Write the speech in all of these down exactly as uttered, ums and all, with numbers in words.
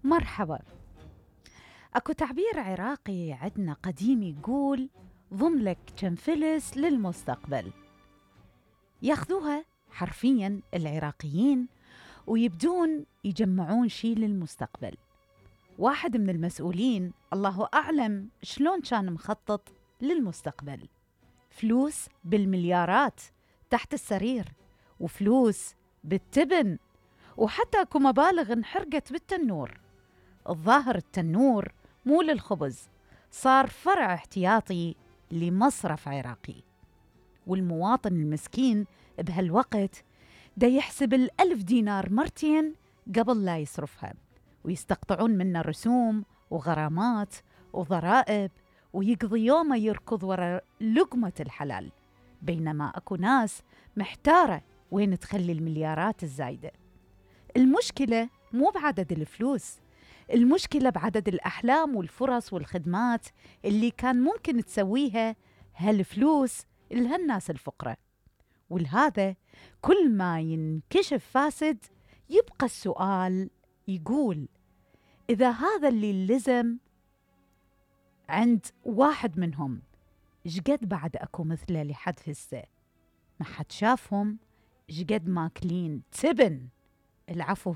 مرحبا. أكو تعبير عراقي عندنا قديم يقول ضم لك كم فلس للمستقبل. ياخذوها حرفياً العراقيين ويبدون يجمعون شي للمستقبل. واحد من المسؤولين الله أعلم شلون كان مخطط للمستقبل، فلوس بالمليارات تحت السرير، وفلوس بالتبن، وحتى أكو مبالغ انحرقت بالتنور. الظاهر التنور مو للخبز، صار فرع احتياطي لمصرف عراقي، والمواطن المسكين بهالوقت دا يحسب الألف دينار مرتين قبل لا يصرفها، ويستقطعون منه رسوم وغرامات وضرائب، ويقضي يومه يركض وراء لقمة الحلال، بينما أكو ناس محتارة وين تخلي المليارات الزايدة. المشكلة مو بعدد الفلوس، المشكلة بعدد الأحلام والفرص والخدمات اللي كان ممكن تسويها هالفلوس لهالناس الفقراء. ولهذا كل ما ينكشف فاسد يبقى السؤال يقول: إذا هذا اللي لزم عند واحد منهم، شقد بعد أكو مثله لحد هسه ما حد شافهم؟ شقد ماكلين تبن، العفو،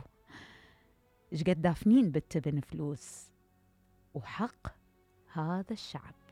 شقد دافنين بالتبن فلوس، وحق هذا الشعب.